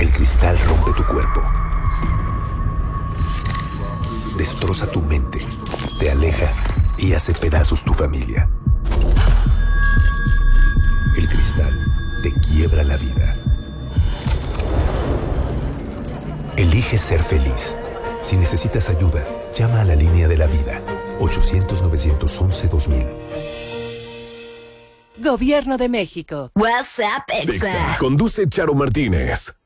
El cristal rompe tu cuerpo, destroza tu mente, te aleja y hace pedazos tu familia. El cristal te quiebra la vida. Elige ser feliz. Si necesitas ayuda, llama a la línea de la vida. 800-911-2000. Gobierno de México. WhatsApp Exa. Conduce Charo Martínez.